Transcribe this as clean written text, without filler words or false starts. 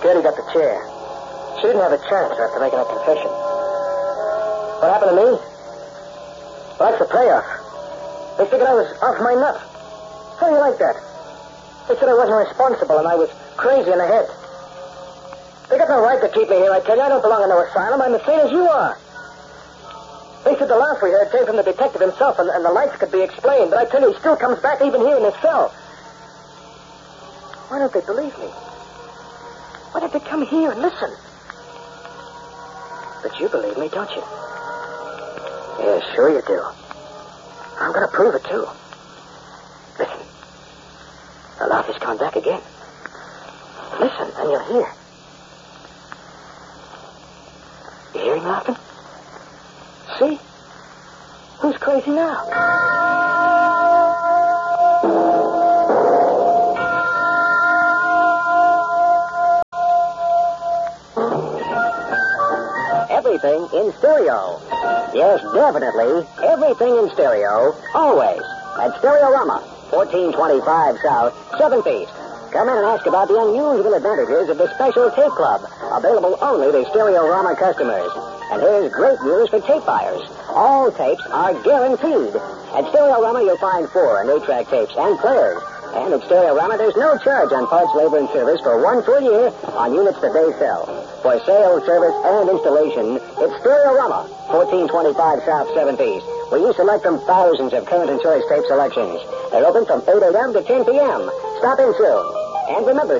Gertie got the chair. She didn't have a chance after making her confession. What happened to me? Well, that's the payoff. They figured I was off my nut. How do you like that? They said I wasn't responsible and I was crazy in the head. They got no right to keep me here, I tell you. I don't belong in no asylum. I'm the same as you are. They said the laugh we heard came from the detective himself and the lights could be explained. But I tell you, he still comes back even here in this cell. Why don't they believe me? Why don't they come here and listen? But you believe me, don't you? Yeah, sure you do. I'm going to prove it, too. Listen. The laugh has come back again. Listen, and you'll hear. You hear him laughing? See? Who's crazy now? Everything in stereo. Yes, definitely. Everything in stereo. Always. At Stereorama, 1425 South, 7th East. Come in and ask about the unusual advantages of the special tape club, available only to Stereorama customers. And here's great news for tape buyers. All tapes are guaranteed. At Stereorama, you'll find 4 and 8-track tapes and players. And at Stereorama, there's no charge on parts, labor, and service for 1 full year on units that they sell. For sale, service, and installation, it's Stereorama, 1425 South 7th East, where you select from thousands of current and choice tape selections. They're open from 8 a.m. to 10 p.m. Stop in soon. And remember,